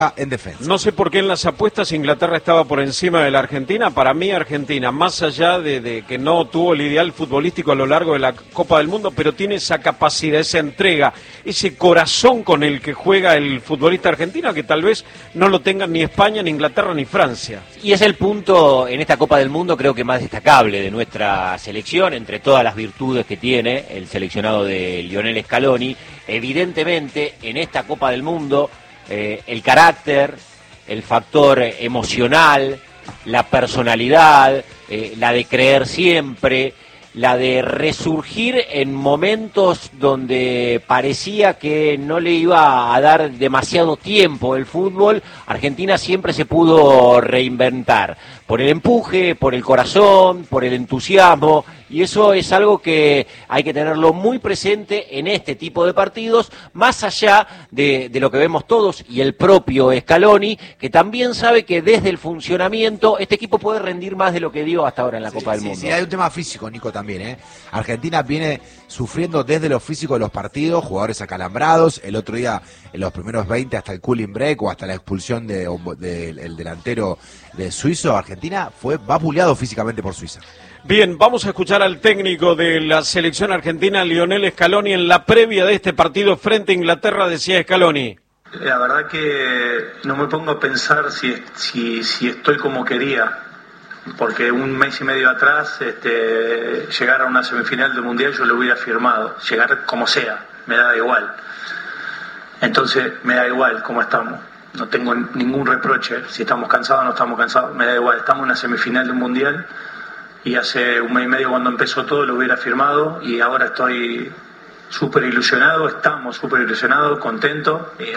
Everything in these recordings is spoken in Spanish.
en defensa. No sé por qué en las apuestas Inglaterra estaba por encima de la Argentina. Para mí Argentina, más allá de que no tuvo el ideal futbolístico a lo largo de la Copa del Mundo, pero tiene esa capacidad, esa entrega, ese corazón con el que juega el futbolista argentino, que tal vez no lo tengan ni España, ni Inglaterra, ni Francia. Y es el punto en esta Copa del Mundo creo que más destacable de nuestra selección, entre todas las virtudes que tiene el seleccionado de Lionel Scaloni. Evidentemente en esta Copa del Mundo el carácter, el factor emocional, la personalidad, la de creer siempre, la de resurgir en momentos donde parecía que no le iba a dar demasiado tiempo el fútbol. Argentina siempre se pudo reinventar por el empuje, por el corazón, por el entusiasmo, y eso es algo que hay que tenerlo muy presente en este tipo de partidos, más allá de lo que vemos todos y el propio Scaloni, que también sabe que desde el funcionamiento este equipo puede rendir más de lo que dio hasta ahora en la Copa del Mundo. Sí, hay un tema físico, Nico, también, Argentina viene sufriendo desde lo físico de los partidos, jugadores acalambrados, el otro día en los primeros 20 hasta el cooling break o hasta la expulsión del delantero de suizo. Argentina fue vapuleado físicamente por Suiza. Bien, vamos a escuchar al técnico de la selección argentina, Lionel Scaloni, en la previa de este partido frente a Inglaterra. Decía Scaloni: la verdad que no me pongo a pensar si estoy como quería, porque un mes y medio atrás llegar a una semifinal del Mundial yo lo hubiera firmado, llegar como sea, me da igual. Entonces me da igual cómo estamos, no tengo ningún reproche, si estamos cansados o no estamos cansados, me da igual, estamos en una semifinal del Mundial y hace un mes y medio cuando empezó todo lo hubiera firmado y ahora estoy súper ilusionado, estamos súper ilusionados, contentos y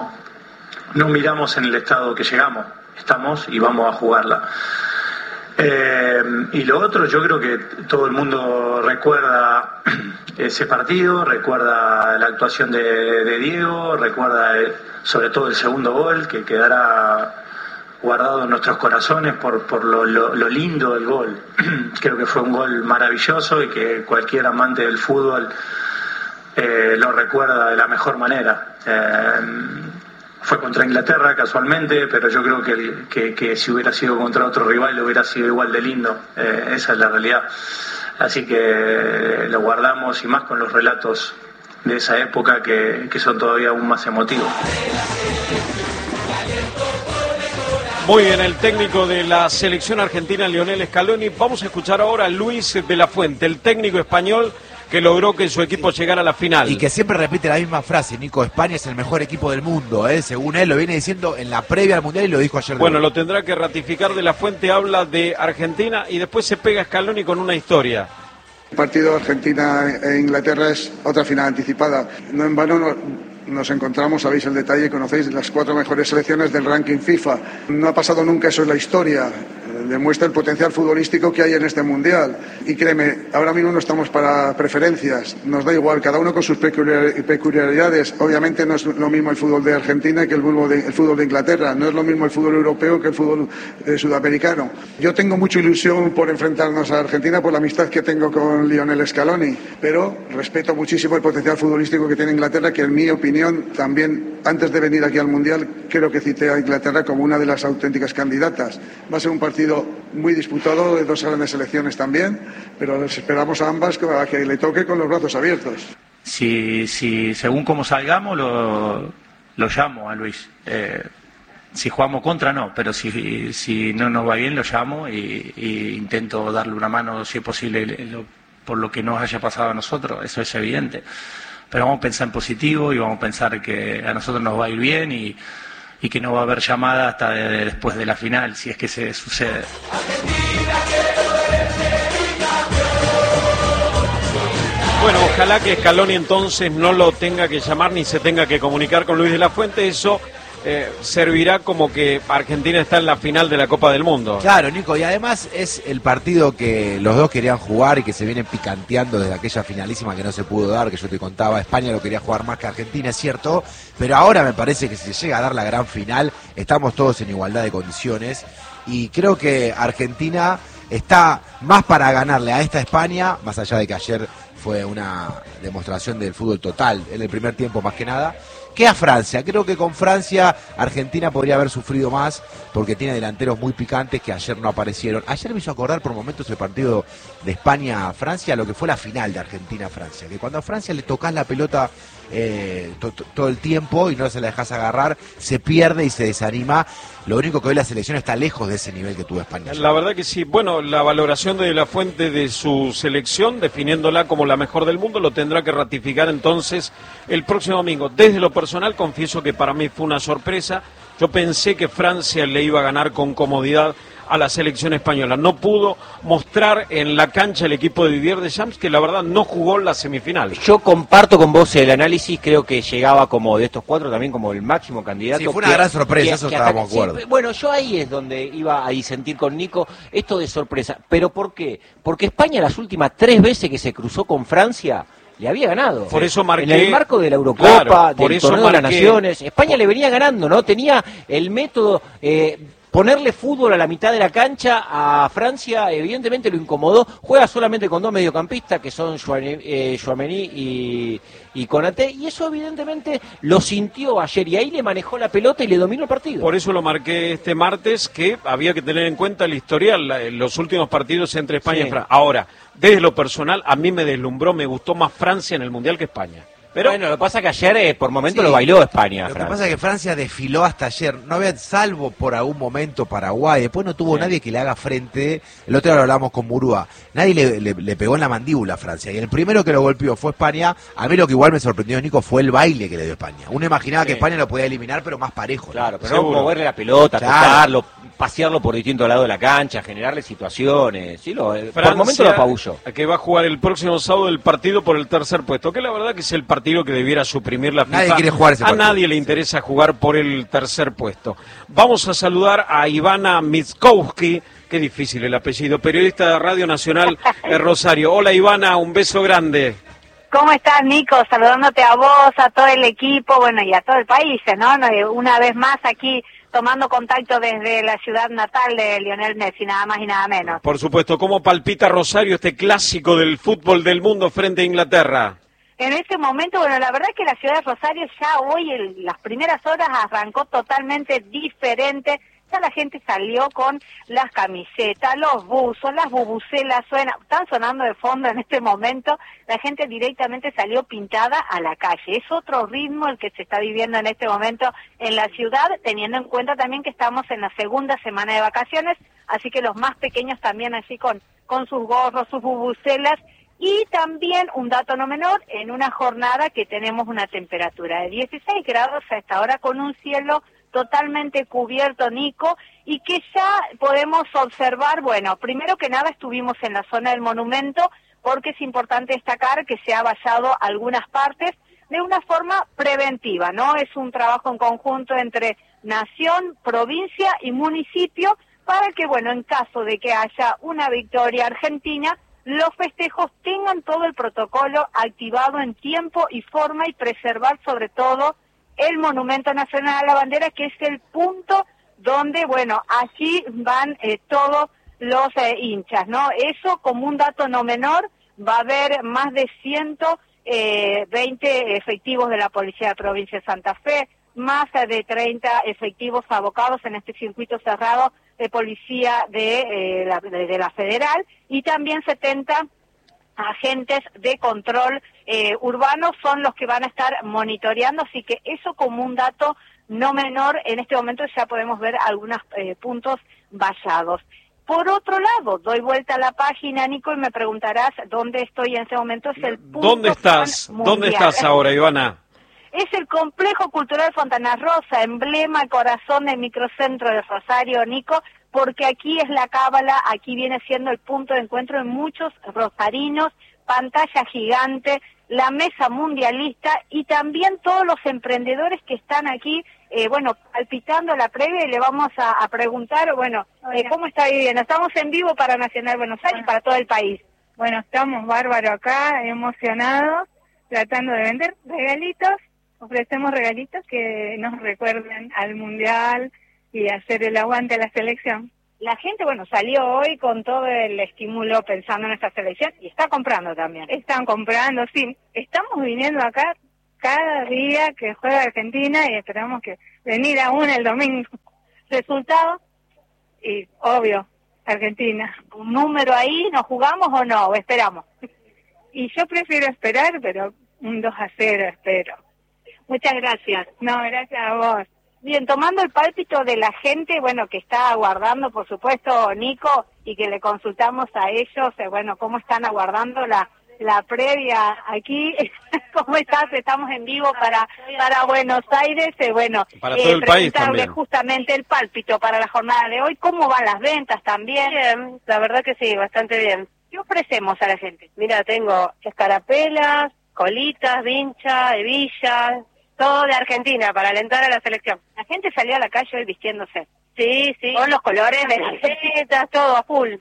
no miramos en el estado que llegamos, estamos y vamos a jugarla. Y lo otro, yo creo que todo el mundo recuerda ese partido, recuerda la actuación de Diego, recuerda sobre todo el segundo gol que quedará guardado en nuestros corazones por lo lindo del gol. Creo que fue un gol maravilloso y que cualquier amante del fútbol lo recuerda de la mejor manera. Fue contra Inglaterra casualmente, pero yo creo que si hubiera sido contra otro rival hubiera sido igual de lindo. Esa es la realidad. Así que lo guardamos, y más con los relatos de esa época que son todavía aún más emotivos. Muy bien, el técnico de la selección argentina, Lionel Scaloni. Vamos a escuchar ahora a Luis de la Fuente, el técnico español que logró que su equipo llegara a la final. Y que siempre repite la misma frase: Nico, España es el mejor equipo del mundo, según él lo viene diciendo en la previa al Mundial y lo dijo ayer. Bueno, lo tendrá que ratificar. De la Fuente habla de Argentina y después se pega Scaloni con una historia. El partido Argentina e Inglaterra es otra final anticipada. No en vano nos encontramos, sabéis el detalle, conocéis las 4 mejores selecciones del ranking FIFA. No ha pasado nunca eso en la historia. Demuestra el potencial futbolístico que hay en este Mundial. Y créeme, ahora mismo no estamos para preferencias, nos da igual, cada uno con sus peculiaridades. Obviamente no es lo mismo el fútbol de Argentina que el fútbol de Inglaterra, no es lo mismo el fútbol europeo que el fútbol sudamericano. Yo tengo mucha ilusión por enfrentarnos a Argentina por la amistad que tengo con Lionel Scaloni, pero respeto muchísimo el potencial futbolístico que tiene Inglaterra, que en mi opinión también, antes de venir aquí al Mundial, creo que cité a Inglaterra como una de las auténticas candidatas. Va a ser un partido muy disputado de 2 grandes selecciones también, pero les esperamos a ambas a que le toque con los brazos abiertos. Si según cómo salgamos lo llamo a Luis. Si jugamos contra no, pero si no nos va bien lo llamo y intento darle una mano si es posible por lo que nos haya pasado a nosotros, eso es evidente. Pero vamos a pensar en positivo y vamos a pensar que a nosotros nos va a ir bien y que no va a haber llamada hasta después de la final, si es que se sucede. Bueno, ojalá que Scaloni entonces no lo tenga que llamar ni se tenga que comunicar con Luis de la Fuente. Eso servirá como que Argentina está en la final de la Copa del Mundo. Claro, Nico, y además es el partido que los dos querían jugar y que se vienen picanteando desde aquella finalísima que no se pudo dar, que yo te contaba. España lo quería jugar más que Argentina, es cierto, pero ahora me parece que si se llega a dar la gran final, estamos todos en igualdad de condiciones y creo que Argentina está más para ganarle a esta España, más allá de que ayer fue una demostración del fútbol total en el primer tiempo más que nada, que a Francia. Creo que con Francia Argentina podría haber sufrido más porque tiene delanteros muy picantes que ayer no aparecieron. Ayer me hizo acordar por momentos el partido de España a Francia, lo que fue la final de Argentina a Francia, que cuando a Francia le tocas la pelota todo el tiempo y no se la dejas agarrar, se pierde y se desanima. Lo único que hoy la selección está lejos de ese nivel que tuvo España. La verdad que sí. Bueno, la valoración de la fuente de su selección, definiéndola como la mejor del mundo, lo tendrá que ratificar entonces el próximo domingo. Desde lo personal, confieso que para mí fue una sorpresa. Yo pensé que Francia le iba a ganar con comodidad a la selección española. No pudo mostrar en la cancha el equipo de Didier Deschamps, que la verdad no jugó la semifinal. Yo comparto con vos el análisis, creo que llegaba como de estos cuatro también como el máximo candidato. Sí, fue una gran sorpresa, eso estábamos de acuerdo. Sí, bueno, yo ahí es donde iba a disentir con Nico, esto de sorpresa. ¿Pero por qué? Porque España las últimas 3 veces que se cruzó con Francia le había ganado. Por eso marqué, en el marco de la Eurocopa, claro, del torneo de las Naciones, España le venía ganando, ¿no? Tenía el método, ponerle fútbol a la mitad de la cancha a Francia, evidentemente lo incomodó. Juega solamente con 2 mediocampistas, que son Tchouaméni y Konaté, y eso evidentemente lo sintió ayer, y ahí le manejó la pelota y le dominó el partido. Por eso lo marqué este martes, que había que tener en cuenta el historial, los últimos partidos entre España y Francia. Ahora, desde lo personal, a mí me deslumbró, me gustó más Francia en el Mundial que España. Pero bueno, lo que pasa es que ayer por momento lo bailó España. Lo que pasa es que Francia desfiló hasta ayer. No había, salvo por algún momento Paraguay. Después no tuvo nadie que le haga frente. El otro día lo hablamos con Murúa. Nadie le pegó en la mandíbula a Francia. Y el primero que lo golpeó fue España. A mí lo que igual me sorprendió, Nico, fue el baile que le dio España. Uno imaginaba que España lo podía eliminar, pero más parejo. Claro, pero no moverle la pelota, tocarlo, pasearlo por distintos lados de la cancha, generarle situaciones. Sí, Francia, por momento lo apabulló. Que va a jugar el próximo sábado el partido por el tercer puesto, que la verdad que es el partido que debiera suprimir la FIFA. Nadie quiere jugar ese partido. A nadie le interesa jugar por el tercer puesto. Vamos a saludar a Ivana Mizkowski, qué difícil el apellido, periodista de Radio Nacional Rosario. Hola Ivana, un beso grande. ¿Cómo estás, Nico? Saludándote a vos, a todo el equipo, bueno, y a todo el país, ¿no? Una vez más aquí tomando contacto desde la ciudad natal de Lionel Messi, nada más y nada menos. Por supuesto, ¿cómo palpita Rosario este clásico del fútbol del mundo frente a Inglaterra? En este momento, bueno, la verdad es que la ciudad de Rosario ya hoy, en las primeras horas, arrancó totalmente diferente. Ya la gente salió con las camisetas, los buzos, las bubucelas, están sonando de fondo en este momento. La gente directamente salió pintada a la calle. Es otro ritmo el que se está viviendo en este momento en la ciudad, teniendo en cuenta también que estamos en la segunda semana de vacaciones, así que los más pequeños también así con sus gorros, sus bubucelas. Y también un dato no menor, en una jornada que tenemos una temperatura de 16 grados a esta hora con un cielo totalmente cubierto, Nico, y que ya podemos observar, bueno, primero que nada estuvimos en la zona del monumento, porque es importante destacar que se ha vallado algunas partes de una forma preventiva, ¿no? Es un trabajo en conjunto entre nación, provincia y municipio para que, bueno, en caso de que haya una victoria argentina, los festejos tengan todo el protocolo activado en tiempo y forma y preservar sobre todo el Monumento Nacional a la Bandera, que es el punto donde, bueno, allí van todos los hinchas, ¿no? Eso como un dato no menor, va a haber más de 120 efectivos de la Policía de Provincia de Santa Fe, más de 30 efectivos abocados en este circuito cerrado de policía de la Federal y también 70 agentes de control urbano son los que van a estar monitoreando, así que eso como un dato no menor, en este momento ya podemos ver algunos puntos vallados. Por otro lado, doy vuelta a la página, Nico, y me preguntarás dónde estoy en este momento. Es el punto ¿Dónde estás? ¿Dónde estás ahora, Ivana? Es el Complejo Cultural Fontana Rosa, emblema, corazón del microcentro de Rosario, Nico, porque aquí es la cábala, aquí viene siendo el punto de encuentro de muchos rosarinos, pantalla gigante, la mesa mundialista y también todos los emprendedores que están aquí, palpitando la previa y le vamos a preguntar, ¿cómo está viviendo? Estamos en vivo para Nacional Buenos Aires y para todo el país. Bueno, estamos bárbaros acá, emocionados, tratando de vender regalitos, ofrecemos regalitos que nos recuerden al Mundial y hacer el aguante a la selección. La gente, salió hoy con todo el estímulo pensando en esta selección y está comprando también. Están comprando, sí. Estamos viniendo acá cada día que juega Argentina y esperamos que venir aún el domingo. Resultado, y obvio, Argentina. ¿Un número ahí? ¿Nos jugamos o no? ¿O esperamos? Y yo prefiero esperar, pero un 2-0 espero. Muchas gracias. No, gracias a vos. Bien, tomando el pálpito de la gente, bueno, que está aguardando, por supuesto, Nico, y que le consultamos a ellos, bueno, cómo están aguardando la previa aquí. ¿Cómo estás? Estamos en vivo para Buenos Aires, bueno, para todo el país también. Justamente el pálpito para la jornada de hoy. ¿Cómo van las ventas también? Bien, la verdad que sí, bastante bien. ¿Qué ofrecemos a la gente? Mira, tengo escarapelas, colitas, vincha, hebillas, todo de Argentina para alentar a la selección. La gente salió a la calle hoy vistiéndose. Sí, sí. Con los colores de las camisetas, todo a full.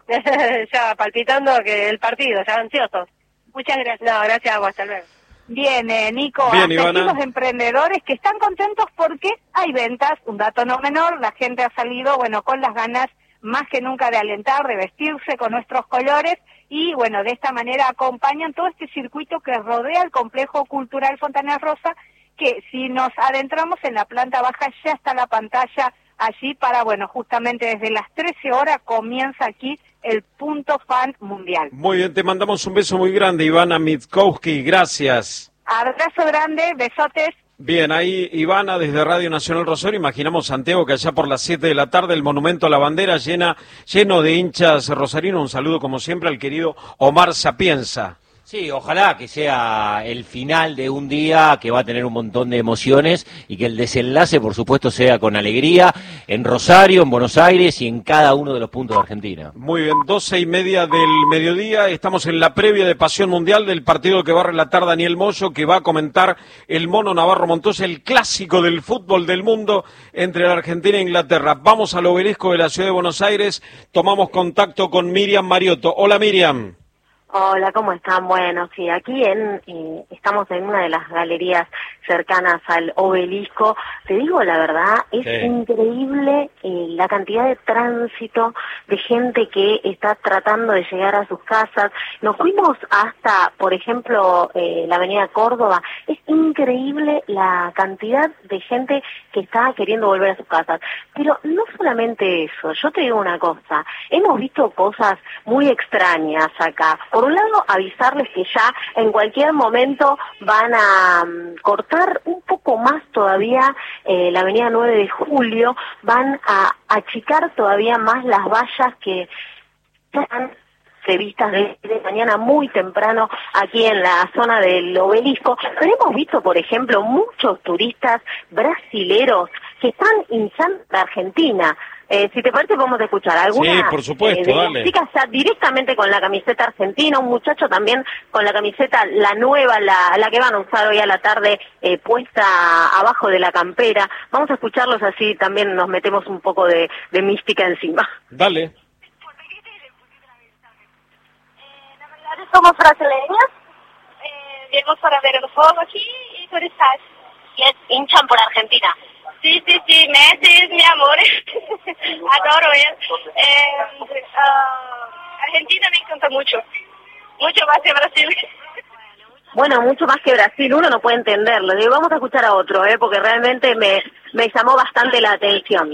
Ya palpitando que el partido, ya ansiosos. Muchas gracias. No, gracias a vos, hasta luego. Bien, Nico, bien, hasta aquí Ivana. los emprendedores que están contentos porque hay ventas, un dato no menor, la gente ha salido, bueno, con las ganas más que nunca de alentar, de vestirse con nuestros colores y, bueno, de esta manera acompañan todo este circuito que rodea el Complejo Cultural Fontana Rosa, que si nos adentramos en la planta baja ya está la pantalla allí para, bueno, justamente desde las 13 horas comienza aquí el punto fan mundial. Muy bien, te mandamos un beso muy grande, Ivana Mitkowski, gracias. Abrazo grande, besotes. Bien, ahí Ivana desde Radio Nacional Rosario. Imaginamos, Santiago, que allá por las 7 de la tarde el Monumento a la Bandera lleno de hinchas rosarinos. Un saludo como siempre al querido Omar Sapienza. Sí, ojalá que sea el final de un día que va a tener un montón de emociones y que el desenlace, por supuesto, sea con alegría en Rosario, en Buenos Aires y en cada uno de los puntos de Argentina. Muy bien, 12:30 del mediodía. Estamos en la previa de Pasión Mundial del partido que va a relatar Daniel Moyo, que va a comentar el Mono Navarro Montoya, el clásico del fútbol del mundo entre la Argentina e Inglaterra. Vamos al obelisco de la ciudad de Buenos Aires. Tomamos contacto con Miriam Mariotto. Hola, Miriam. Hola, ¿cómo están? Bueno, sí, aquí estamos en una de las galerías cercanas al obelisco. Te digo la verdad, es increíble la cantidad de tránsito, de gente que está tratando de llegar a sus casas. Nos fuimos hasta, por ejemplo, la avenida Córdoba. Es increíble la cantidad de gente que está queriendo volver a sus casas. Pero no solamente eso, yo te digo una cosa, hemos visto cosas muy extrañas acá. Por un lado, avisarles que ya en cualquier momento van a cortar un poco más todavía la avenida 9 de Julio, van a achicar todavía más las vallas que están previstas de mañana muy temprano aquí en la zona del obelisco. Pero hemos visto, por ejemplo, muchos turistas brasileros que están hinchando a Argentina. Si te parece, podemos escuchar alguna sí, por supuesto, de dale. las chicas ya directamente con la camiseta argentina, un muchacho también con la camiseta, la nueva, la que van a usar hoy a la tarde, puesta abajo de la campera. Vamos a escucharlos, así también nos metemos un poco de mística encima. Dale. Somos brasileños, venimos para ver el juego aquí y por estar. Y hinchan por Argentina. Sí, Messi es mi amor, adoro él. Argentina me encanta mucho más que Brasil. Bueno, mucho más que Brasil, uno no puede entenderlo. Digo, vamos a escuchar a otro, porque realmente me llamó bastante la atención.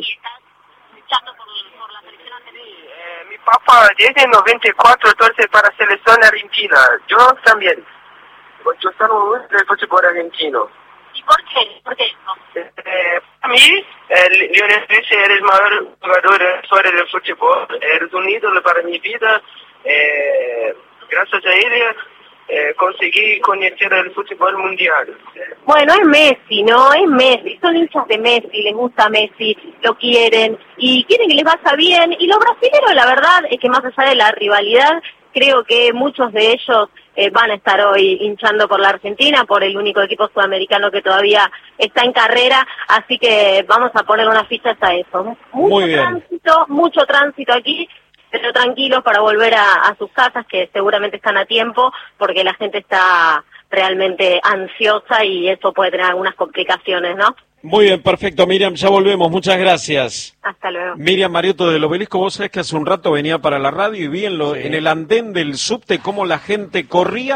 Mi papá desde 94 torce para la selección argentina, yo también. Yo salgo mucho del fútbol argentino. ¿Y por qué? ¿Por qué eso? Para mí, Lionel Messi es el mayor jugador de la historia del fútbol, es un ídolo para mi vida. Gracias a él conseguí conocer el fútbol mundial. Bueno, es Messi, ¿no? Es Messi, son hinchas de Messi, les gusta Messi, lo quieren y quieren que les vaya bien. Y los brasileños, la verdad, es que más allá de la rivalidad, creo que muchos de ellos van a estar hoy hinchando por la Argentina, por el único equipo sudamericano que todavía está en carrera, así que vamos a poner unas fichas a eso. Mucho tránsito aquí, pero tranquilos para volver a sus casas, que seguramente están a tiempo, porque la gente está realmente ansiosa y eso puede tener algunas complicaciones, ¿no? Muy bien, perfecto, Miriam, ya volvemos, muchas gracias. Hasta luego. Miriam Mariotto del Obelisco, vos sabés que hace un rato venía para la radio y vi en el andén del subte cómo la gente corría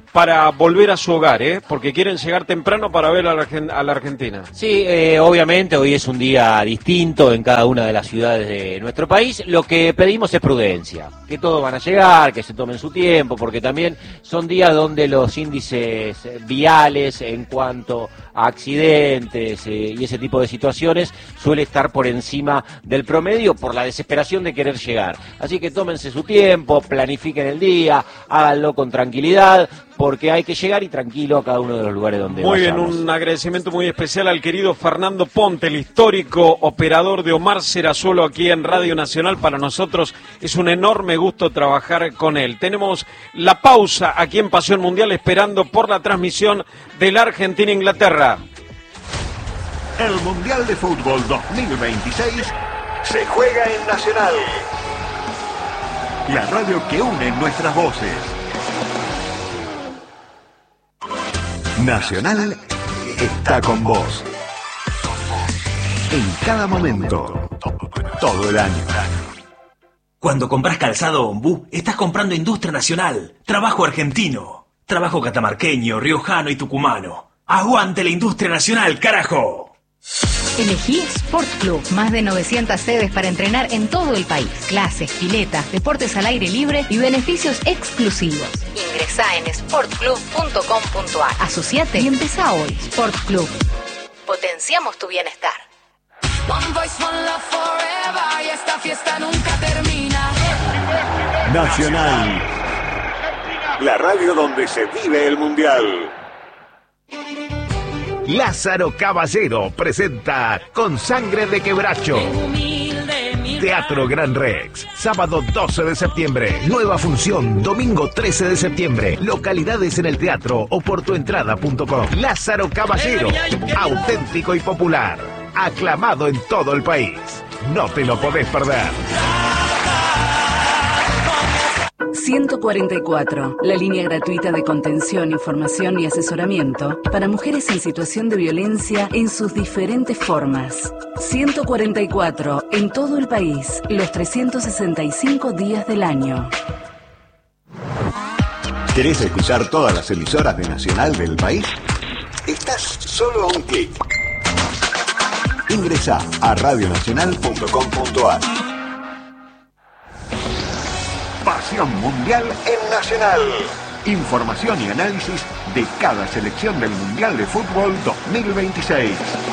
para volver a su hogar, porque quieren llegar temprano para ver a la Argentina. Sí, obviamente hoy es un día distinto en cada una de las ciudades de nuestro país. Lo que pedimos es prudencia, que todos van a llegar, que se tomen su tiempo, porque también son días donde los índices viales en cuanto a accidentes y ese tipo de situaciones suele estar por encima del promedio por la desesperación de querer llegar. Así que tómense su tiempo, planifiquen el día, háganlo con tranquilidad, porque hay que llegar y tranquilo a cada uno de los lugares donde Muy vayamos. bien, un agradecimiento muy especial al querido Fernando Ponte, el histórico operador de Omar Serazuelo aquí en Radio Nacional. Para nosotros es un enorme gusto trabajar con él. Tenemos la pausa aquí en Pasión Mundial esperando por la transmisión de la Argentina-Inglaterra. El Mundial de Fútbol 2026 se juega en Nacional. La radio que une nuestras voces. Nacional está con vos. En cada momento, todo el año. Cuando compras calzado Ombú, estás comprando industria nacional, trabajo argentino, trabajo catamarqueño, riojano y tucumano. ¡Aguante la industria nacional, carajo! Elegí Sport Club, más de 900 sedes para entrenar en todo el país. Clases, piletas, deportes al aire libre y beneficios exclusivos. Ingresá en sportclub.com.ar. Asociate y empezá hoy. Sport Club. Potenciamos tu bienestar. One voice, one love forever, y esta fiesta nunca termina. Nacional. La radio donde se vive el Mundial. Lázaro Caballero presenta Con Sangre de Quebracho. Teatro Gran Rex, sábado 12 de septiembre, nueva función, domingo 13 de septiembre, localidades en el teatro o por tuentrada.com. Lázaro Caballero, auténtico y popular, aclamado en todo el país. No te lo podés perder. 144, la línea gratuita de contención, información y asesoramiento para mujeres en situación de violencia en sus diferentes formas. 144, en todo el país, los 365 días del año. ¿Querés escuchar todas las emisoras de Nacional del país? Estás solo a un clic. Ingresá a radionacional.com.ar. Pasión Mundial en Nacional. Información y análisis de cada selección del Mundial de Fútbol 2026.